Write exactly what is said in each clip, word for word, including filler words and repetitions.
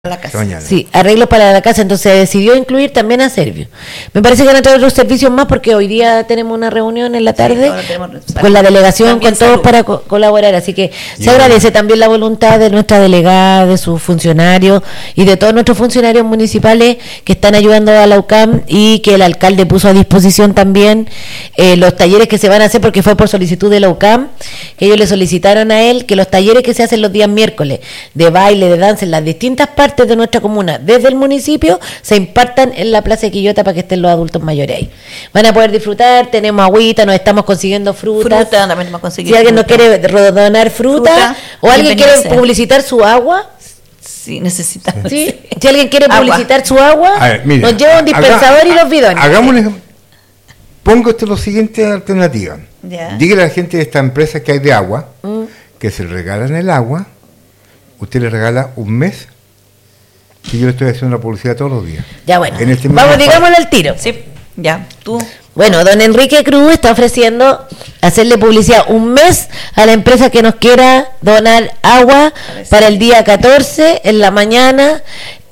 la casa. Sí, arreglos para la casa, entonces se decidió incluir también a Servio. Me parece que van a traer otros servicios más porque hoy día tenemos una reunión en la tarde sí, tenemos, con la delegación, con todos salud. para co- colaborar, así que sí, se agradece bueno. también la voluntad de nuestra delegada, de sus funcionarios y de todos nuestros funcionarios municipales que están ayudando a la U C A M y que el alcalde puso a disposición también eh, los talleres que se van a hacer porque fue por solicitud de la U C A M, que ellos le solicitaron a él que los talleres que se hacen los días miércoles de baile, de danza en las distintas partes de nuestra comuna, desde el municipio, se impartan en la Plaza de Quillota para que estén los adultos mayores ahí. Van a poder disfrutar, tenemos agüita, nos estamos consiguiendo frutas. Fruta, también vamos a conseguir si alguien fruta. nos quiere donar fruta, fruta o alguien quiere sea. publicitar su agua. Sí, necesitamos. ¿Sí? Si alguien quiere publicitar agua. su agua, ver, mira, nos lleva un dispensador haga, y los bidones. Hagámosle, pongo esto lo siguiente alternativa. Yeah. Dígale a la gente de esta empresa que hay de agua, mm. que se le regalan el agua, usted le regala un mes. Que yo le estoy haciendo la publicidad todos los días. Ya bueno, este vamos, digámosle al tiro. Sí, ya, tú. Bueno, don Enrique Cruz está ofreciendo hacerle publicidad un mes a la empresa que nos quiera donar agua para el día catorce en la mañana.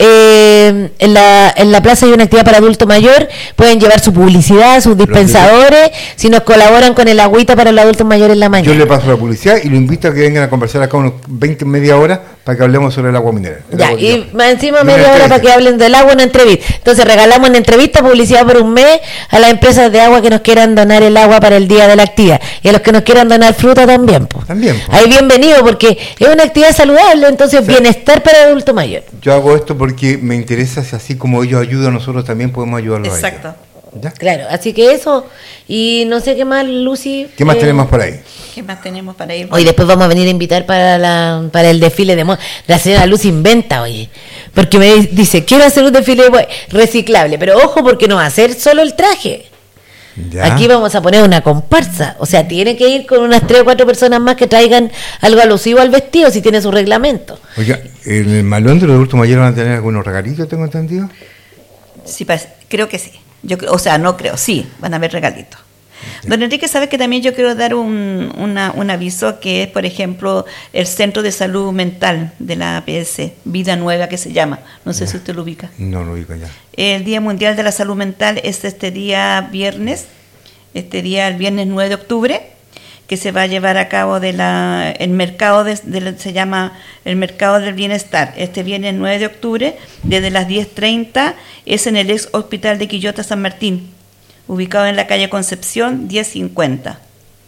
Eh, en la en la plaza hay una actividad para adulto mayor, pueden llevar su publicidad, sus dispensadores, si nos colaboran con el agüita para los adultos mayores en la mañana. Yo le paso la publicidad y lo invito a que vengan a conversar acá unos veinte, media hora para que hablemos sobre el agua mineral. El ya, agua y mineral. más encima media hora para que hablen del agua en una entrevista. Entonces regalamos en entrevista publicidad por un mes a las empresas de agua que nos quieran donar el agua para el día de la actividad y a los que nos quieran donar fruta también. Pues. También. Pues. Ahí bienvenido porque es una actividad saludable, entonces o sea, bienestar para el adulto mayor. Yo hago esto porque me interesa si así como ellos ayudan, nosotros también podemos ayudarlos. Exacto. A ellos. ¿Ya? Claro, así que eso, y no sé qué más, Lucy. ¿Qué más eh, tenemos por ahí? ¿Qué más tenemos para ir? Hoy después vamos a venir a invitar para la para el desfile de moda. La señora Lucy inventa, oye, porque me dice, quiero hacer un desfile de moda reciclable, pero ojo porque no va a ser solo el traje. Ya. Aquí vamos a poner una comparsa, o sea, tiene que ir con unas tres o cuatro personas más que traigan algo alusivo al vestido si tiene su reglamento. Oiga, ¿en el malón de los adultos mayores van a tener algunos regalitos, tengo entendido? Sí, creo que sí. Yo, o sea, no creo, sí, van a haber regalitos. Sí. Don Enrique, sabe que también yo quiero dar un, una, un aviso que es, por ejemplo, el Centro de Salud Mental de la A P S, Vida Nueva que se llama. No sé ya. si usted lo ubica. No lo ubico ya. El Día Mundial de la Salud Mental es este día viernes, este día el viernes nueve de octubre, que se va a llevar a cabo de la, el mercado, de, de, se llama el Mercado del Bienestar. Este viernes nueve de octubre, desde las diez treinta, es en el ex hospital de Quillota San Martín, ubicado en la calle Concepción diez cincuenta.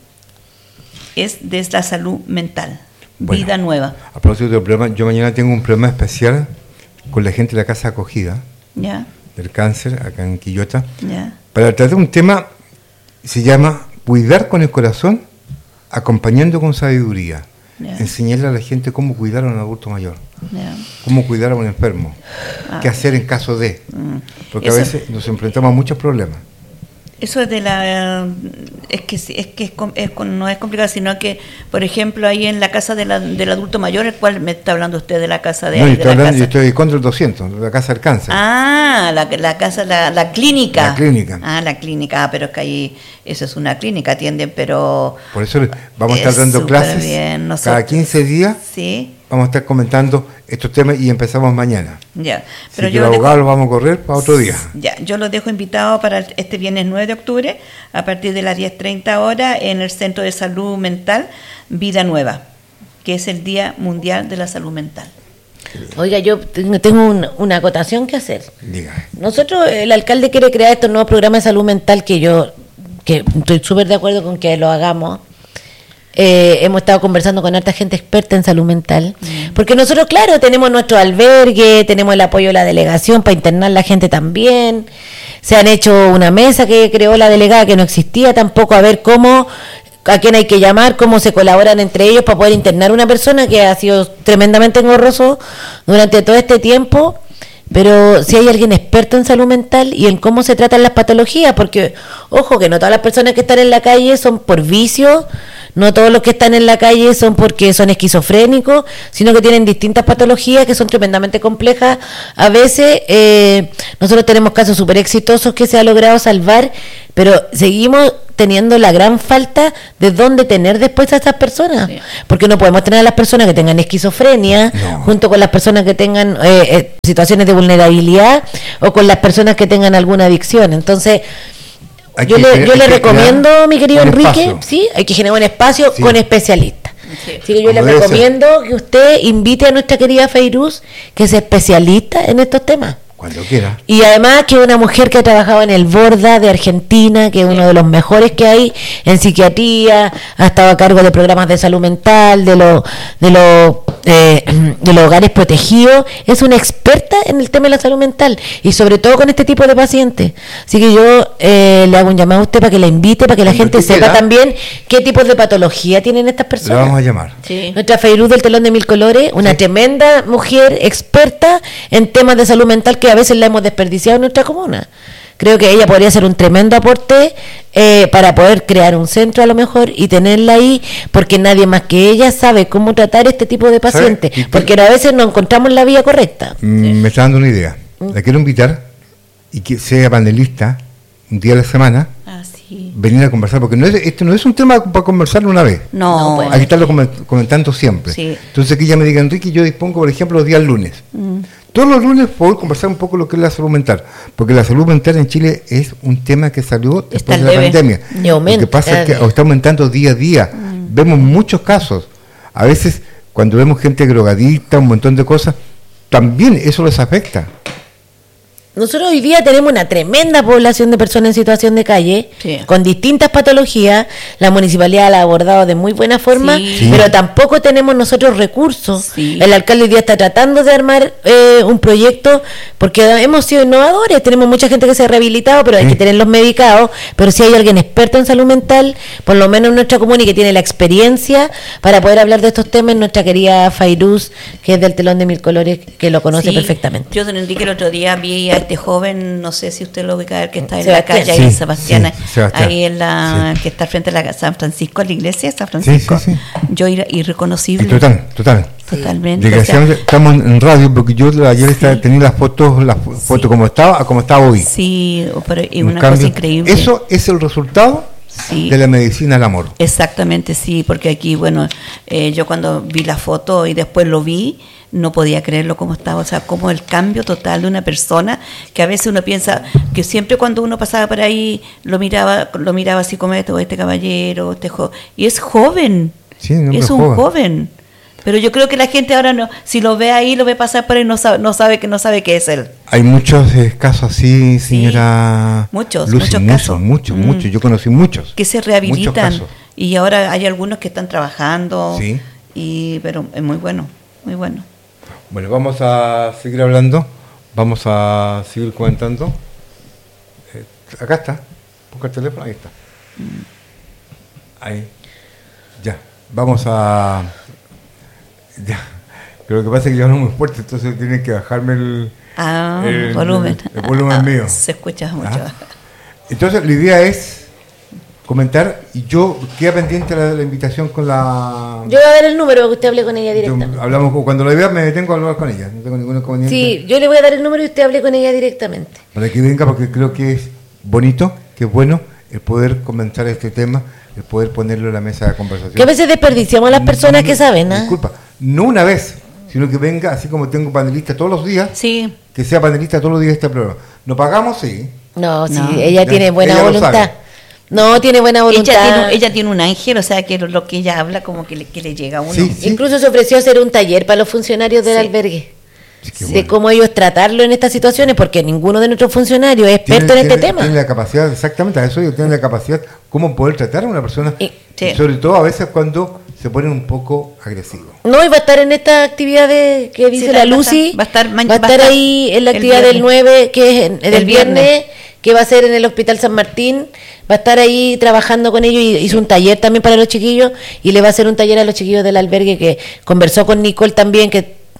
Es de la salud mental, bueno, vida nueva. A propósito del programa, yo mañana tengo un programa especial con la gente de la Casa Acogida ¿Ya? del cáncer, acá en Quillota, ¿Ya? para tratar un tema, se llama Cuidar con el corazón, acompañando con sabiduría. Yeah. Enseñarle a la gente cómo cuidar a un adulto mayor, yeah. cómo cuidar a un enfermo, ah. qué hacer en caso de, mm. porque Eso, a veces nos enfrentamos a muchos problemas. Eso es de la es que es que es, es, no es complicado, sino que, por ejemplo, ahí en la casa de la, del adulto mayor, el cual me está hablando usted de la casa de, no, de yo estoy, la hablando, casa. yo estoy contra el doscientos, la casa del cáncer. Ah, la, la casa, la, la clínica. La clínica. Ah, la clínica, ah, pero es que ahí eso es una clínica, atienden, pero por eso vamos a estar dando clases bien. Nosotros, cada quince días. Sí. Vamos a estar comentando estos temas y empezamos mañana. Ya, pero Así yo que los abogados dejo, lo vamos a correr para otro día. Ya, yo los dejo invitados para este viernes nueve de octubre a partir de las diez treinta horas en el Centro de Salud Mental Vida Nueva, que es el Día Mundial de la Salud Mental. Oiga, yo tengo un, una acotación que hacer. Diga. Nosotros, el alcalde quiere crear estos nuevos programas de salud mental que yo que estoy súper de acuerdo con que lo hagamos. Eh, hemos estado conversando con harta gente experta en salud mental, mm. porque nosotros, claro, tenemos nuestro albergue, tenemos el apoyo de la delegación para internar la gente también. Se han hecho una mesa que creó la delegada que no existía tampoco, a ver cómo, a quién hay que llamar, cómo se colaboran entre ellos para poder internar una persona que ha sido tremendamente engorroso durante todo este tiempo. Pero si hay alguien experto en salud mental y en cómo se tratan las patologías, porque, ojo, que no todas las personas que están en la calle son por vicio, no todos los que están en la calle son porque son esquizofrénicos, sino que tienen distintas patologías que son tremendamente complejas. A veces eh, nosotros tenemos casos súper exitosos que se ha logrado salvar, pero seguimos teniendo la gran falta de dónde tener después a estas personas, sí. porque no podemos tener a las personas que tengan esquizofrenia no. junto con las personas que tengan eh, eh, situaciones de vulnerabilidad o con las personas que tengan alguna adicción. Entonces hay yo que, le, yo le recomiendo, mi querido Enrique, espacio. sí, hay que generar un espacio sí. con especialistas. Sí. Así que yo le recomiendo ser. que usted invite a nuestra querida Fairuz, que es especialista en estos temas. Cuando quiera. Y además que es una mujer que ha trabajado en el Borda de Argentina, que es uno de los mejores que hay en psiquiatría, ha estado a cargo de programas de salud mental, de los de los eh, de los hogares protegidos, es una experta en el tema de la salud mental y sobre todo con este tipo de pacientes. Así que yo eh, le hago un llamado a usted para que la invite, para que la gente sepa quiera. también qué tipos de patología tienen estas personas. La vamos a llamar. Sí. Nuestra Fairuz del Telón de Mil Colores, una sí. tremenda mujer experta en temas de salud mental que a veces la hemos desperdiciado en nuestra comuna. Creo que ella podría ser un tremendo aporte eh, para poder crear un centro a lo mejor y tenerla ahí, porque nadie más que ella sabe cómo tratar este tipo de pacientes, porque a veces no encontramos la vía correcta. Mm, sí. Me está dando una idea. Mm. La quiero invitar y que sea panelista un día a la semana. Ah, sí. Venir a conversar, porque no es, esto no es un tema para conversarlo una vez. No, no hay que estarlo comentando siempre. Sí. Entonces que ella me diga, Enrique, yo dispongo, por ejemplo, los días lunes. Mm. Todos los lunes poder conversar un poco lo que es la salud mental, porque la salud mental en Chile es un tema que salió después está de la leve. pandemia. Y aumenta, lo que pasa es que está aumentando día a día. Mm. Vemos muchos casos. A veces, cuando vemos gente drogadicta, un montón de cosas, también eso les afecta. Nosotros hoy día tenemos una tremenda población de personas en situación de calle, sí. con distintas patologías. La municipalidad la ha abordado de muy buena forma, sí. pero tampoco tenemos nosotros recursos. Sí. El alcalde hoy día está tratando de armar eh, un proyecto, porque hemos sido innovadores, tenemos mucha gente que se ha rehabilitado, pero sí. hay que tenerlos medicados. Pero si hay alguien experto en salud mental, por lo menos en nuestra comuna, y que tiene la experiencia para poder hablar de estos temas, nuestra querida Fairuz, que es del Telón de Mil Colores, que lo conoce sí. perfectamente. Yo, don Enrique, el otro día vi a este joven, no sé si usted lo ubica, el que está en Sebastián. la calle, sí, ahí en Sebastián, sí, Sebastián, ahí en la, sí. que está frente a la San Francisco, a la iglesia de San Francisco. Sí, sí, sí. Yo ir, irreconocible. Total, total. Totalmente. Desgraciadamente, o sea, estamos en radio, porque yo ayer sí. estaba, tenía las fotos, las fotos sí. como estaba, a como estaba hoy. Sí, pero es una cambio, cosa increíble. Eso es el resultado sí. de la medicina del amor. Exactamente, sí, porque aquí, bueno, eh, yo cuando vi la foto y después lo vi, no podía creerlo como estaba, o sea, como el cambio total de una persona, que a veces uno piensa que siempre cuando uno pasaba por ahí lo miraba lo miraba así como este, o este caballero, este jo- y es joven, sí, es un joven. joven, pero yo creo que la gente ahora no, si lo ve ahí, lo ve pasar por ahí, no sabe, no sabe que no sabe qué es él. Hay muchos eh, casos así, señora. Sí, muchos, Lucy, muchos muchos, casos, muchos, mm. muchos, yo conocí muchos. Que se rehabilitan, y ahora hay algunos que están trabajando, sí. y pero es muy bueno, muy bueno. Bueno, vamos a seguir hablando, vamos a seguir comentando. Eh, acá está, busca el teléfono, ahí está. Ahí, ya, vamos a... Ya, pero lo que pasa es que yo no muy fuerte, entonces tienen que bajarme el... Ah, el volumen. El, el volumen ah, mío. Se escucha mucho. ¿Ah? Entonces la idea es comentar, y yo queda pendiente la, la invitación con la... Yo voy a dar el número para que usted hable con ella directamente. Yo, hablamos, cuando la vea me detengo a hablar con ella, no tengo ningún inconveniente. Sí, yo le voy a dar el número y usted hable con ella directamente. Para que venga, porque creo que es bonito, que es bueno el poder comenzar este tema, el poder ponerlo en la mesa de conversación. Que a veces desperdiciamos a las personas no, que saben, ¿eh? Disculpa, no una vez, sino que venga, así como tengo panelista todos los días, sí. que sea panelista todos los días de este programa. ¿No pagamos? Sí. No, sí, no. ella ya, tiene buena ella voluntad. No, tiene buena voluntad. Ella tiene, ella tiene un ángel, o sea, que lo, lo que ella habla como que le, que le llega a uno. Sí, sí. Incluso se ofreció hacer un taller para los funcionarios del sí. albergue. Sí, de bueno. cómo ellos tratarlo en estas situaciones, porque ninguno de nuestros funcionarios es experto tiene, en este tiene, tema. Tiene la capacidad, exactamente, a eso ellos tienen la capacidad, cómo poder tratar a una persona, y, sí. sobre todo a veces cuando se ponen un poco agresivos. No, y va a estar en esta actividad de, que dice sí, la Lucy, va a estar, va a estar, va a estar ahí en la actividad del nueve, que es el, el viernes, viernes, que va a ser en el Hospital San Martín. Va a estar ahí trabajando con ellos y hizo un taller también para los chiquillos, y le va a hacer un taller a los chiquillos del albergue, que conversó con Nicole también, que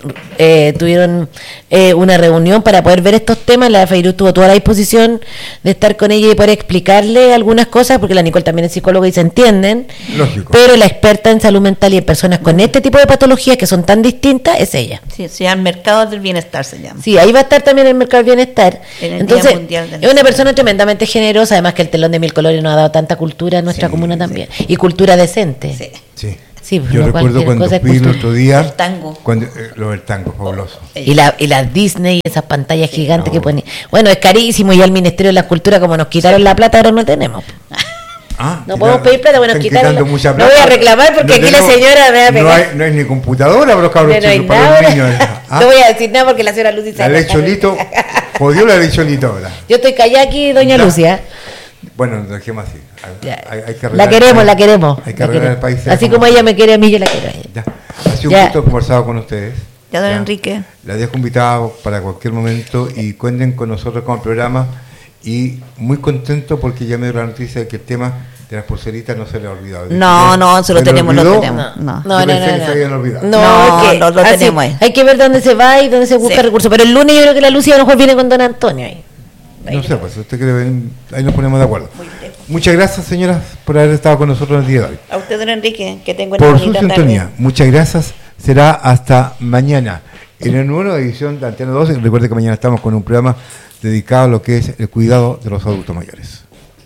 eh, tuvieron eh, una reunión para poder ver estos temas. La Feiruz tuvo toda la disposición de estar con ella y poder explicarle algunas cosas, porque la Nicole también es psicóloga y se entienden. Lógico. Pero la experta en salud mental y en personas con este tipo de patologías que son tan distintas es ella. Sí, sí, al mercado del bienestar se llama. Sí, ahí va a estar también el mercado del bienestar. En el Entonces, Día Mundial de la es una persona tremendamente generosa, además que el telón de mil colores nos ha dado tanta cultura en nuestra sí, comuna también, sí. Y cultura decente. Sí. Sí. Sí, yo recuerdo cuando fui el otro día el tango cuando, eh, lo del tango, fabuloso. Y la, y la Disney, esas pantallas sí, gigantes no. que ponen. Bueno, es carísimo, y al Ministerio de la Cultura, como nos quitaron sí. la plata, ahora no tenemos. Ah, no podemos pedir plata, bueno, nos quitaron la... plata. No voy a reclamar porque no aquí tenemos, la señora me va a pegar. No hay, no hay ni computadora para los cabros chicos, no para nada. los niños. ¿Ah? No voy a decir nada porque la señora Lucy la ley Cholito, jodió la ley Cholito ahora. Yo estoy callada aquí, doña ya. Lucia. Bueno, dejemos así. Hay, hay que la queremos, la queremos. Hay que arreglar el país. Así como ella me quiere a mí, yo la quiero a ella. Ya. Ha sido un ya. gusto conversado con ustedes. Ya, don ya. Enrique. La dejo invitado para cualquier momento y cuenten con nosotros con el programa. Y muy contento porque ya me dio la noticia de que el tema de las pulseritas no se le ha olvidado. No, no, se lo tenemos, lo tenemos. No, no, no. No, se habían olvidado. No, no, que, lo, lo tenemos ahí. Hay que ver dónde se va y dónde se busca sí. recursos. Pero el lunes yo creo que la Lucía a lo mejor viene con don Antonio ahí. Ahí no sé, pues usted quiere ver, ahí nos ponemos de acuerdo. Muchas gracias, señoras, por haber estado con nosotros el día de hoy. A usted, don Enrique, que tenga una por bonita su sintonía. tarde. Muchas gracias. Será hasta mañana en una nueva edición de Antena doce. Recuerde que mañana estamos con un programa dedicado a lo que es el cuidado de los adultos mayores.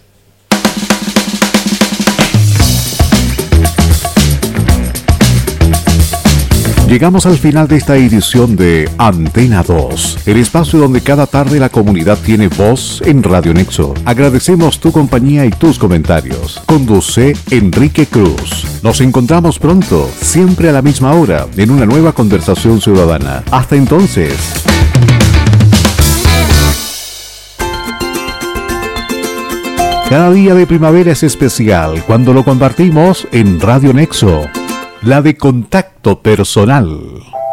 Llegamos al final de esta edición de Antena dos, el espacio donde cada tarde la comunidad tiene voz en Radio Nexo. Agradecemos tu compañía y tus comentarios. Conduce Enrique Cruz. Nos encontramos pronto, siempre a la misma hora, en una nueva conversación ciudadana. Hasta entonces. Cada día de primavera es especial cuando lo compartimos en Radio Nexo. La de contacto personal.